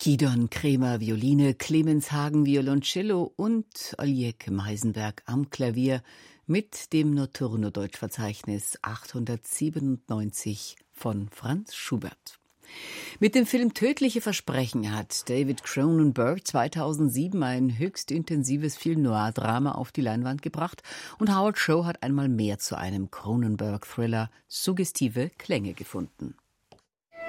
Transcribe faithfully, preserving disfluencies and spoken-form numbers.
Gidon Kremer Violine, Clemens Hagen Violoncello und Oljek Meisenberg am Klavier mit dem Notturno-Deutschverzeichnis achthundertsiebenundneunzig von Franz Schubert. Mit dem Film Tödliche Versprechen hat David Cronenberg zweitausendsieben ein höchst intensives Film-Noir-Drama auf die Leinwand gebracht und Howard Shaw hat einmal mehr zu einem Cronenberg-Thriller suggestive Klänge gefunden.